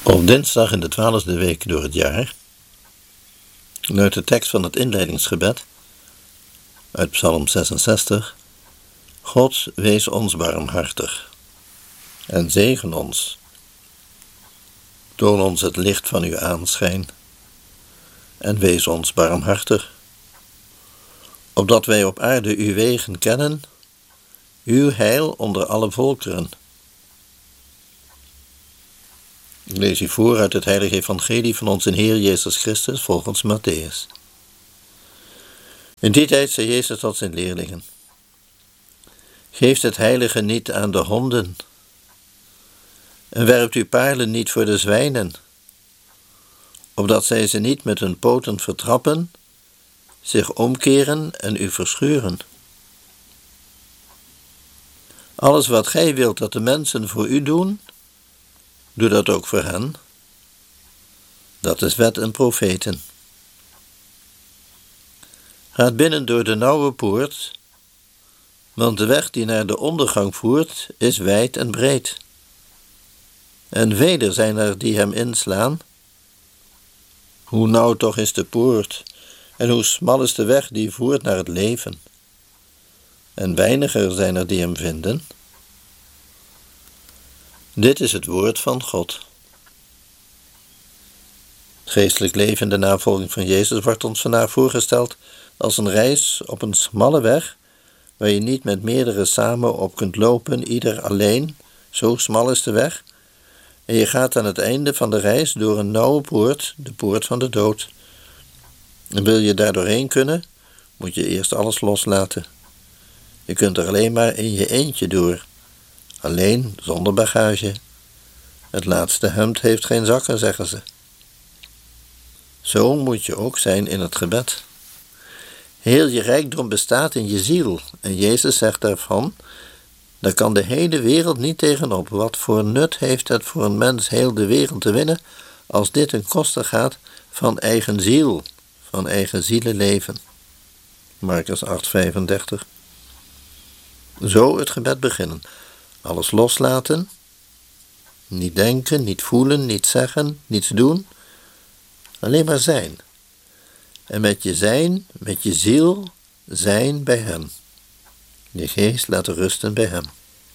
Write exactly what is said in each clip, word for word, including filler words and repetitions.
Op dinsdag in de twaalfde week door het jaar luidt de tekst van het inleidingsgebed uit Psalm zesenzestig: God, wees ons barmhartig en zegen ons. Toon ons het licht van uw aanschijn en wees ons barmhartig, opdat wij op aarde uw wegen kennen, uw heil onder alle volkeren. Ik lees u voor uit het heilige evangelie van onze Heer Jezus Christus volgens Matthäus. In die tijd zei Jezus tot zijn leerlingen: Geeft het heilige niet aan de honden en werpt uw paarlen niet voor de zwijnen, opdat zij ze niet met hun poten vertrappen, zich omkeren en u verscheuren. Alles wat gij wilt dat de mensen voor u doen, doe dat ook voor hen. Dat is wet en profeten. Gaat binnen door de nauwe poort, want de weg die naar de ondergang voert is wijd en breed. En velen zijn er die hem inslaan. Hoe nauw toch is de poort, en hoe smal is de weg die voert naar het leven. En weiniger zijn er die hem vinden. Dit is het woord van God. Het geestelijk leven in de navolging van Jezus wordt ons vandaag voorgesteld als een reis op een smalle weg, waar je niet met meerdere samen op kunt lopen, ieder alleen, zo smal is de weg. En je gaat aan het einde van de reis door een nauwe poort, de poort van de dood. En wil je daar doorheen kunnen, moet je eerst alles loslaten. Je kunt er alleen maar in je eentje door. Alleen, zonder bagage. Het laatste hemd heeft geen zakken, zeggen ze. Zo moet je ook zijn in het gebed. Heel je rijkdom bestaat in je ziel. En Jezus zegt daarvan: daar kan de hele wereld niet tegenop. Wat voor nut heeft het voor een mens heel de wereld te winnen, als dit ten koste gaat van eigen ziel, van eigen zielenleven. Markus acht vijfendertig. Zo het gebed beginnen. Alles loslaten, niet denken, niet voelen, niet zeggen, niets doen, alleen maar zijn. En met je zijn, met je ziel, zijn bij hem. Je geest laten rusten bij hem.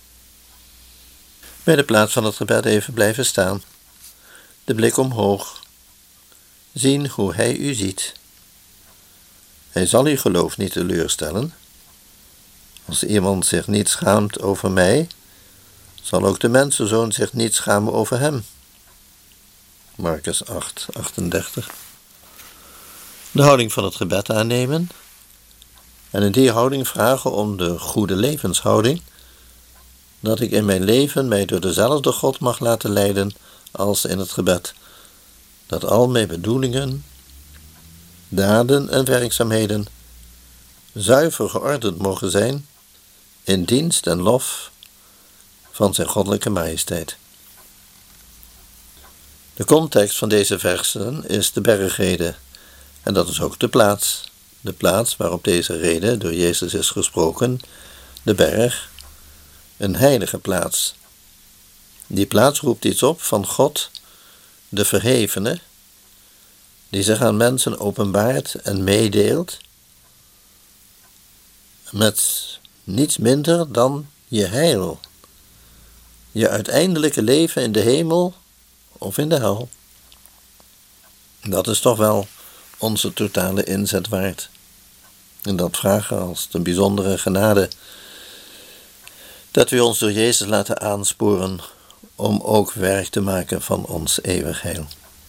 Bij de plaats van het gebed even blijven staan, de blik omhoog, zien hoe hij u ziet. Hij zal uw geloof niet teleurstellen. Als iemand zich niet schaamt over mij, zal ook de mensenzoon zich niet schamen over hem. Markus acht achtendertig. De houding van het gebed aannemen en in die houding vragen om de goede levenshouding, dat ik in mijn leven mij door dezelfde God mag laten leiden als in het gebed, dat al mijn bedoelingen, daden en werkzaamheden zuiver geordend mogen zijn in dienst en lof van zijn goddelijke majesteit. De context van deze versen is de bergrede, en dat is ook de plaats, de plaats waarop deze rede door Jezus is gesproken, de berg, een heilige plaats. Die plaats roept iets op van God, de verhevene, die zich aan mensen openbaart en meedeelt, met niets minder dan je heil, je uiteindelijke leven in de hemel of in de hel. Dat is toch wel onze totale inzet waard. En dat vragen als een bijzondere genade, dat we ons door Jezus laten aansporen om ook werk te maken van ons eeuwig heil.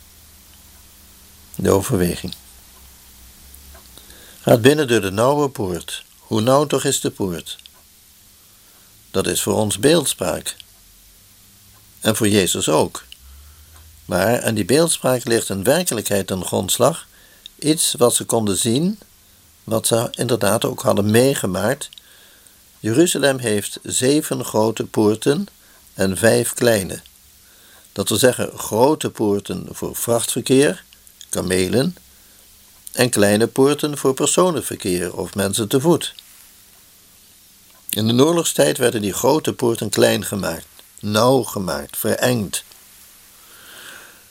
De overweging. Gaat binnen door de nauwe poort. Hoe nauw toch is de poort? Dat is voor ons beeldspraak. En voor Jezus ook. Maar aan die beeldspraak ligt een werkelijkheid ten grondslag, iets wat ze konden zien, wat ze inderdaad ook hadden meegemaakt. Jeruzalem heeft zeven grote poorten en vijf kleine. Dat wil zeggen grote poorten voor vrachtverkeer, kamelen, en kleine poorten voor personenverkeer of mensen te voet. In de oorlogstijd werden die grote poorten klein gemaakt, nauw gemaakt, verengd.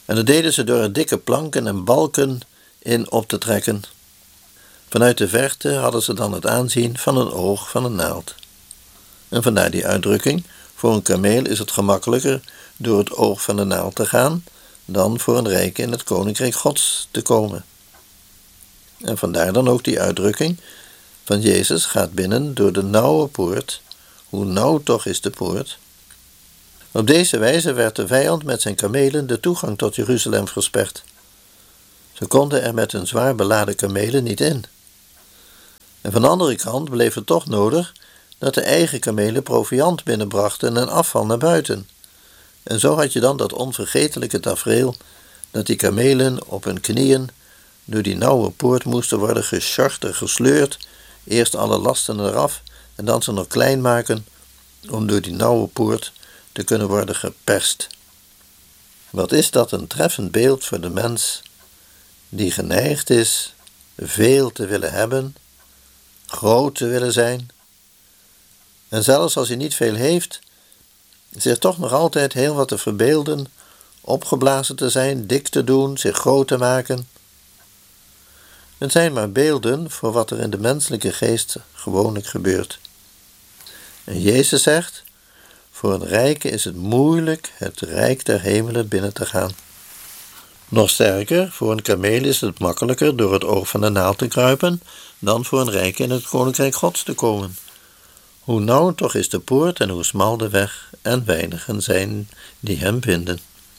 En dat deden ze door er dikke planken en balken in op te trekken. Vanuit de verte hadden ze dan het aanzien van een oog van een naald. En vandaar die uitdrukking: voor een kameel is het gemakkelijker door het oog van de naald te gaan dan voor een rijke in het koninkrijk Gods te komen. En vandaar dan ook die uitdrukking van Jezus gaat binnen door de nauwe poort. Hoe nauw toch is de poort? Op deze wijze werd de vijand met zijn kamelen de toegang tot Jeruzalem versperd. Ze konden er met hun zwaar beladen kamelen niet in. En van de andere kant bleef het toch nodig dat de eigen kamelen proviand binnenbrachten en afval naar buiten. En zo had je dan dat onvergetelijke tafereel dat die kamelen op hun knieën door die nauwe poort moesten worden gesjord en gesleurd, eerst alle lasten eraf en dan ze nog klein maken om door die nauwe poort te kunnen worden geperst. Wat is dat een treffend beeld voor de mens die geneigd is veel te willen hebben, groot te willen zijn, en zelfs als hij niet veel heeft, zich toch nog altijd heel wat te verbeelden, opgeblazen te zijn, dik te doen, zich groot te maken. Het zijn maar beelden voor wat er in de menselijke geest gewoonlijk gebeurt. En Jezus zegt, voor een rijke is het moeilijk het rijk der hemelen binnen te gaan. Nog sterker, voor een kameel is het makkelijker door het oog van de naald te kruipen dan voor een rijke in het koninkrijk Gods te komen. Hoe nauw toch is de poort en hoe smal de weg en weinigen zijn die hem vinden.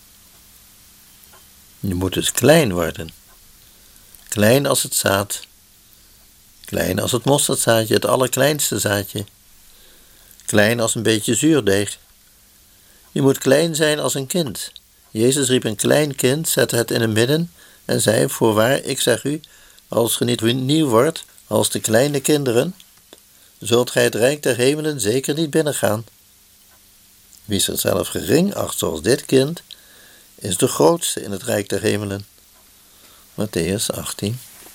Je moet dus klein worden. Klein als het zaad. Klein als het mosterdzaadje, het allerkleinste zaadje. Klein als een beetje zuurdeeg. Je moet klein zijn als een kind. Jezus riep een klein kind, zette het in het midden en zei, voorwaar, ik zeg u, als ge niet nieuw wordt als de kleine kinderen, zult gij het rijk der hemelen zeker niet binnengaan. Wie zichzelf gering acht zoals dit kind, is de grootste in het rijk der hemelen. Matthäus achttien.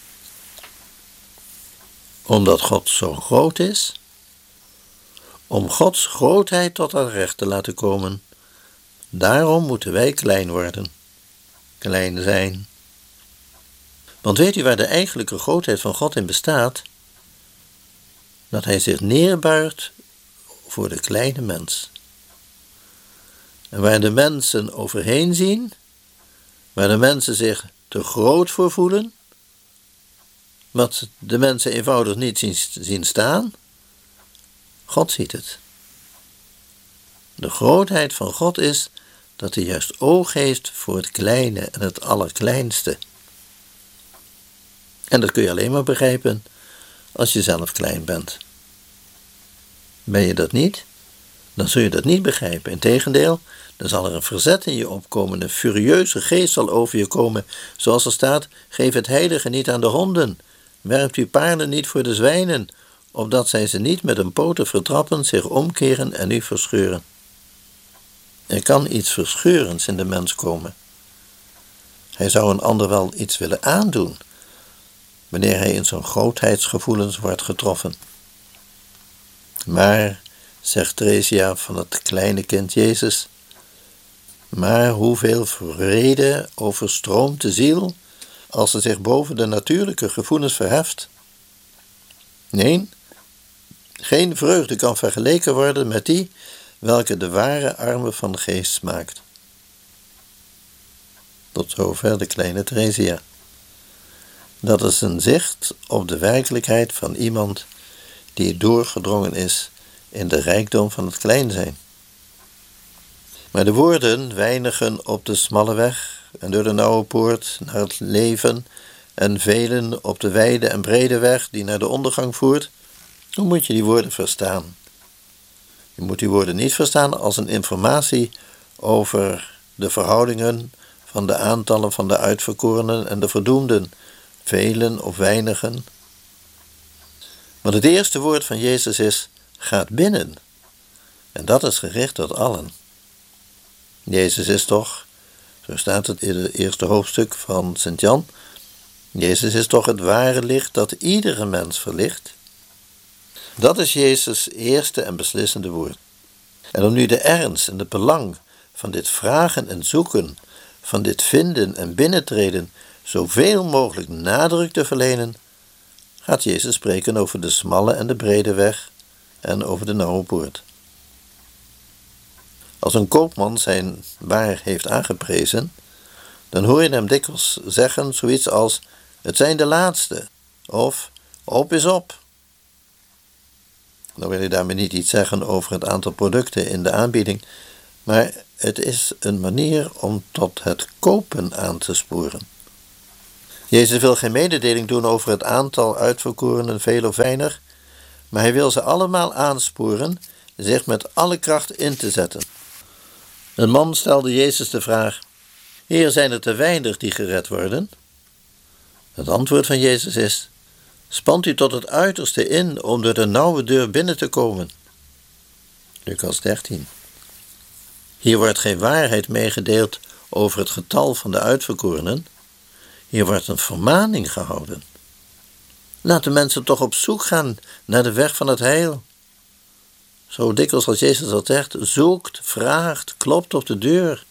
Omdat God zo groot is, om Gods grootheid tot haar recht te laten komen, daarom moeten wij klein worden, klein zijn. Want weet u waar de eigenlijke grootheid van God in bestaat? Dat hij zich neerbuigt voor de kleine mens. En waar de mensen overheen zien, waar de mensen zich te groot voor voelen, wat de mensen eenvoudig niet zien, zien staan, God ziet het. De grootheid van God is dat hij juist oog heeft voor het kleine en het allerkleinste. En dat kun je alleen maar begrijpen als je zelf klein bent. Ben je dat niet, dan zul je dat niet begrijpen. Integendeel, dan zal er een verzet in je opkomen, een furieuze geest zal over je komen, zoals er staat, geef het heilige niet aan de honden, werpt uw paarden niet voor de zwijnen, opdat zij ze niet met hun poten vertrappen, zich omkeren en u verscheuren. Er kan iets verscheurends in de mens komen. Hij zou een ander wel iets willen aandoen, wanneer hij in zijn grootheidsgevoelens wordt getroffen. Maar, zegt Theresia van het kleine kind Jezus, maar hoeveel vrede overstroomt de ziel als ze zich boven de natuurlijke gevoelens verheft? Nee, geen vreugde kan vergeleken worden met die welke de ware armen van de geest smaakt. Tot zover de kleine Theresia. Dat is een zicht op de werkelijkheid van iemand die doorgedrongen is in de rijkdom van het klein zijn. Maar de woorden weinigen op de smalle weg en door de nauwe poort naar het leven en velen op de wijde en brede weg die naar de ondergang voert, hoe moet je die woorden verstaan? Je moet die woorden niet verstaan als een informatie over de verhoudingen van de aantallen van de uitverkorenen en de verdoemden, velen of weinigen. Want het eerste woord van Jezus is, gaat binnen. En dat is gericht tot allen. Jezus is toch, zo staat het in het eerste hoofdstuk van Sint Jan, Jezus is toch het ware licht dat iedere mens verlicht. Dat is Jezus' eerste en beslissende woord. En om nu de ernst en het belang van dit vragen en zoeken van dit vinden en binnentreden zoveel mogelijk nadruk te verlenen, gaat Jezus spreken over de smalle en de brede weg en over de nauwe poort. Als een koopman zijn waar heeft aangeprezen, dan hoor je hem dikwijls zeggen zoiets als: het zijn de laatste, of op is op. Dan wil je daarmee niet iets zeggen over het aantal producten in de aanbieding, maar het is een manier om tot het kopen aan te sporen. Jezus wil geen mededeling doen over het aantal uitverkorenen, veel of weinig, maar hij wil ze allemaal aansporen zich met alle kracht in te zetten. Een man stelde Jezus de vraag: Heer, zijn er te weinig die gered worden? Het antwoord van Jezus is: spant u tot het uiterste in om door de nauwe deur binnen te komen. Lucas dertien. Hier wordt geen waarheid meegedeeld over het getal van de uitverkorenen. Hier wordt een vermaning gehouden. Laat de mensen toch op zoek gaan naar de weg van het heil. Zo dikwijls als Jezus dat zegt: zoekt, vraagt, klopt op de deur.